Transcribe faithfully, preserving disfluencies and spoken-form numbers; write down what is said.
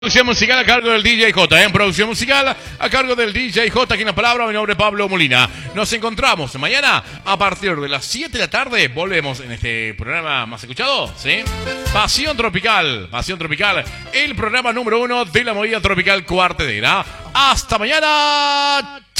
Producción musical a cargo del D J J, en producción musical a cargo del D J J, aquí en la palabra, mi nombre es Pablo Molina. Nos encontramos mañana a partir de las siete de la tarde, volvemos en este programa más escuchado, ¿sí? Pasión Tropical, Pasión Tropical, el programa número uno de la movida tropical cuartetera. ¡Hasta mañana!